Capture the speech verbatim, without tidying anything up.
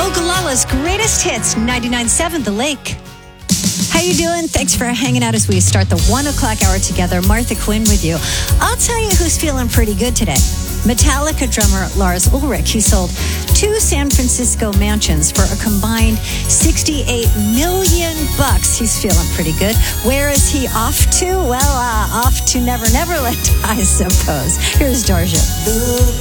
Ogallala's greatest hits, ninety-nine point seven The Lake. How you doing? Thanks for hanging out as we start the one o'clock hour together. Martha Quinn with you. I'll tell you who's feeling pretty good today. Metallica drummer Lars Ulrich. He sold two San Francisco mansions for a combined sixty-eight million bucks. He's feeling pretty good. Where is he off to? Well, uh, off to Never Never Land, I suppose. Here's Dorja.